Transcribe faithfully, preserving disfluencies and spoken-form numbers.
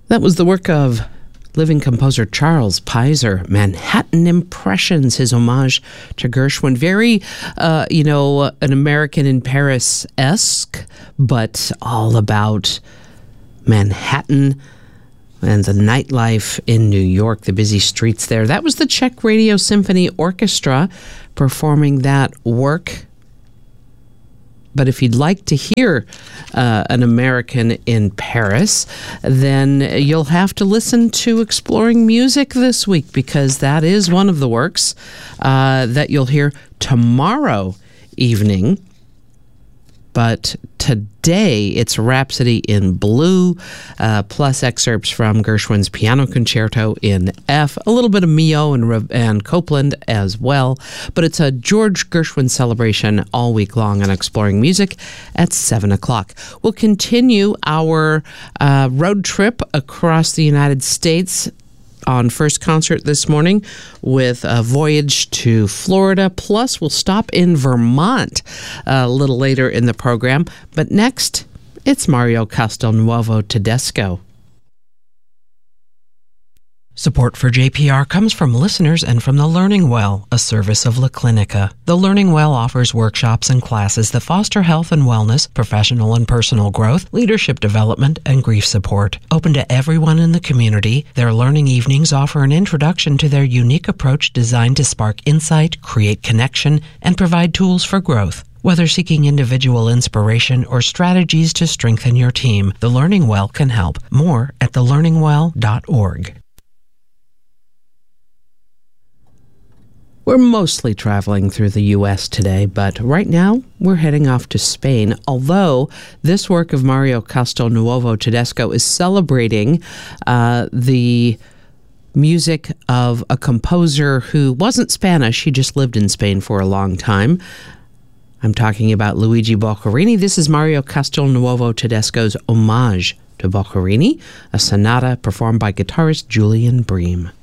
That was the work of living composer Charles Peiser, Manhattan Impressions, his homage to Gershwin. Very, uh, you know, an American in Paris-esque, but all about Manhattan and the nightlife in New York, the busy streets there. That was the Czech Radio Symphony Orchestra performing that work. But if you'd like to hear uh, an American in Paris, then you'll have to listen to Exploring Music this week, because that is one of the works uh, that you'll hear tomorrow evening. But today, it's Rhapsody in Blue, uh, plus excerpts from Gershwin's Piano Concerto in F, a little bit of Mio and, and Copland as well. But it's a George Gershwin celebration all week long on Exploring Music at seven o'clock. We'll continue our uh, road trip across the United States on First Concert this morning with a voyage to Florida. Plus, we'll stop in Vermont a little later in the program. But next, it's Mario Castelnuovo Tedesco. Support for J P R comes from listeners and from the Learning Well, a service of La Clinica. The Learning Well offers workshops and classes that foster health and wellness, professional and personal growth, leadership development, and grief support. Open to everyone in the community, their learning evenings offer an introduction to their unique approach designed to spark insight, create connection, and provide tools for growth. Whether seeking individual inspiration or strategies to strengthen your team, The Learning Well can help. More at the learning well dot org. We're mostly traveling through the U S today, but right now we're heading off to Spain, although this work of Mario Castelnuovo Tedesco is celebrating uh, the music of a composer who wasn't Spanish. He just lived in Spain for a long time. I'm talking about Luigi Boccherini. This is Mario Castelnuovo Tedesco's homage to Boccherini, a sonata performed by guitarist Julian Bream.